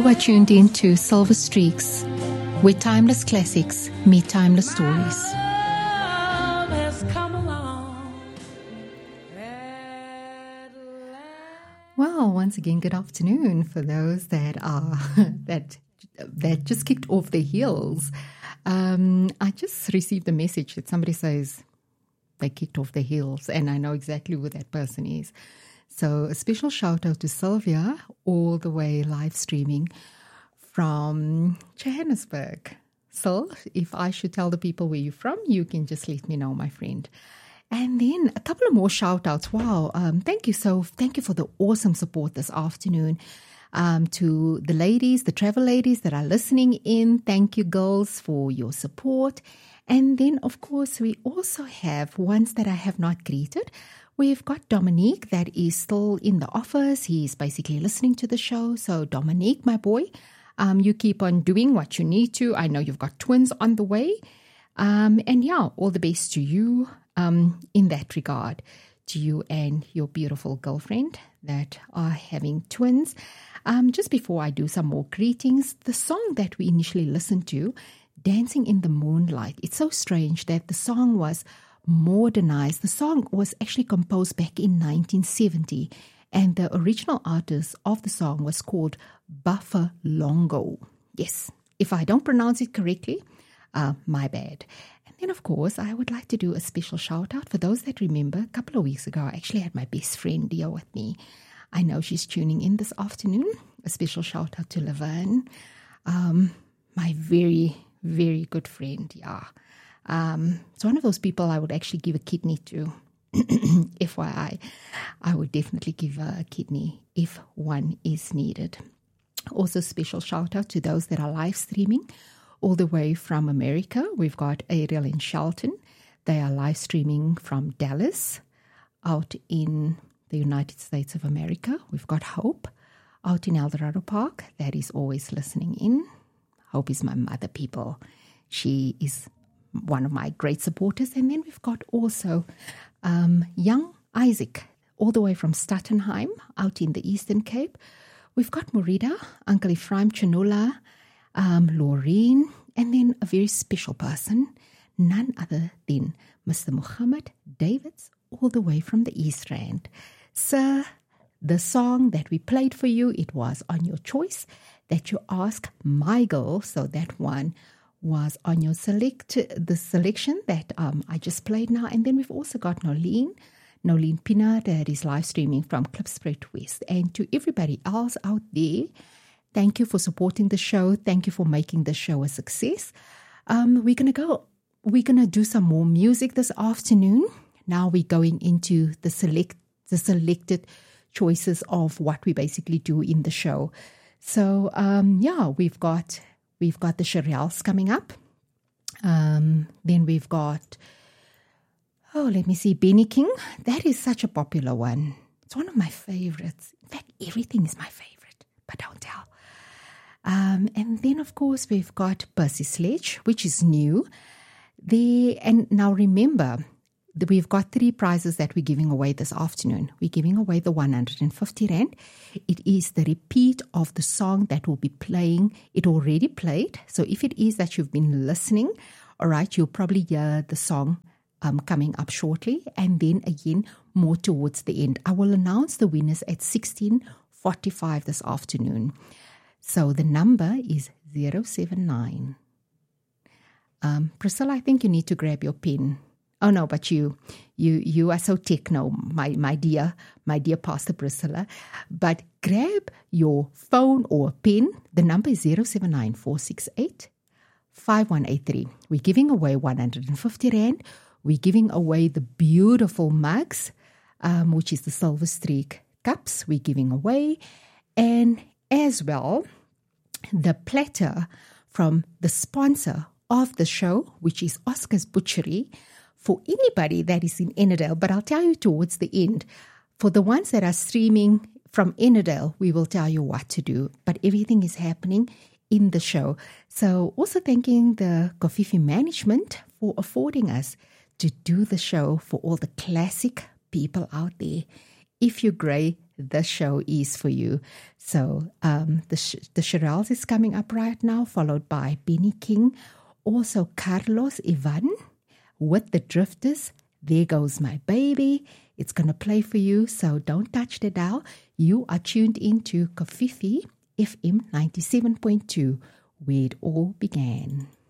You are tuned in to Silver Streaks, where timeless classics meet timeless stories. Well, once again, good afternoon for those that are that just kicked off their heels. I just received a message that somebody says they kicked off their heels, and I know exactly who that person is. So a special shout out to Sylvia, all the way live streaming from Johannesburg. So if I should tell the people where you're from, you can just let me know, my friend. And then a couple of more shout outs. Wow. Thank you for the awesome support this afternoon. To the ladies, the travel ladies that are listening in. Thank you, girls, for your support. And then, of course, we also have ones that I have not greeted. We've got Dominique that is still in the office. He's basically listening to the show. So Dominique, my boy, you keep on doing what you need to. I know you've got twins on the way. And yeah, all the best to you in that regard, to you and your beautiful girlfriend that are having twins. Just before I do some more greetings, the song that we initially listened to, Dancing in the Moonlight, it's so strange that the song was modernized. The song was actually composed back in 1970, and the original artist of the song was called Buffer Longo. Yes, if I don't pronounce it correctly, my bad. And then, of course, I would like to do a special shout out for those that remember. A couple of weeks ago, I actually had my best friend Dio with me. I know she's tuning in this afternoon. A special shout out to Laverne, my very, very good friend. Yeah. It's one of those people I would actually give a kidney to. FYI, I would definitely give a kidney if one is needed. Also, special shout out to those that are live streaming all the way from America. We've got Ariel and Shelton. They are live streaming from Dallas out in the United States of America. We've got Hope out in Eldorado Park that is always listening in. Hope is my mother, people. She is one of my great supporters. And then we've got also young Isaac, all the way from Stuttenheim, out in the Eastern Cape. We've got Morida, Uncle Ephraim Chinola, Laureen, and then a very special person, none other than Mr. Muhammad Davids, all the way from the East Rand. Sir, the song that we played for you, it was on your choice that you ask my girl, so that one was on your the selection that I just played now. And then we've also got Nolene Pina that is live streaming from Klipspruit West. And to everybody else out there, thank you for supporting the show. Thank you for making the show a success. We're gonna do some more music this afternoon. Now we're going into the selected choices of what we basically do in the show. So we've got the Shirelles coming up. Then we've got, let me see, Benny King. That is such a popular one. It's one of my favorites. In fact, everything is my favorite, but don't tell. And then, of course, we've got Percy Sledge, which is new. And now remember, we've got 3 prizes that we're giving away this afternoon. We're giving away the 150 Rand. It is the repeat of the song that will be playing. It already played. So if it is that you've been listening, all right, you'll probably hear the song coming up shortly. And then again, more towards the end. I will announce the winners at 16:45 this afternoon. So the number is 079. Priscilla, I think you need to grab your pen. Oh no, but you are so techno, my dear Pastor Priscilla. But grab your phone or pen. The number is 079-468-5183. We're giving away 150 Rand. We're giving away the beautiful mugs, which is the Silver Streak cups we're giving away. And as well, the platter from the sponsor of the show, which is Oscar's Butchery, for anybody that is in Ennerdale. But I'll tell you towards the end. For the ones that are streaming from Ennerdale, we will tell you what to do. But everything is happening in the show. So also thanking the Kofifi management for affording us to do the show for all the classic people out there. If you're grey, this show is for you. So the Shirelles is coming up right now, followed by Benny King. Also Carlos Ivan with the Drifters. There Goes My Baby. It's going to play for you, so don't touch the dial. You are tuned into Kofifi FM 97.2, where it all began.